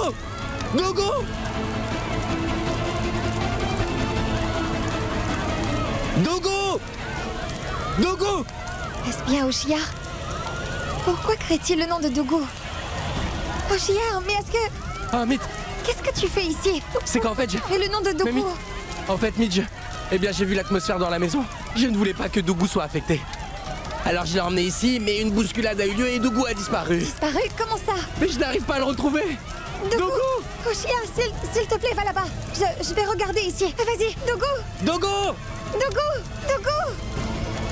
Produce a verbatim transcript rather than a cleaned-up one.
Dogo! Dogo! Dogo! Est-ce bien Oshia? Pourquoi crée-t-il le nom de Dogo? Oshia, mais est-ce que... Ah, Mitch, Qu'est-ce que tu fais ici? c'est qu'en fait, je... Et le nom de Mais Dogo? Mitch, en fait, Mitch, eh bien, j'ai vu l'atmosphère dans la maison. Je ne voulais pas que Dougou soit affecté. Alors je l'ai emmené ici, mais une bousculade a eu lieu et Dougou a disparu. Disparu? Comment ça? Mais je n'arrive pas à le retrouver. Dogo! Oshia, s'il s'il te plaît, va là-bas. Je, je vais regarder ici. Vas-y, Dogo! Dogo! Dogo!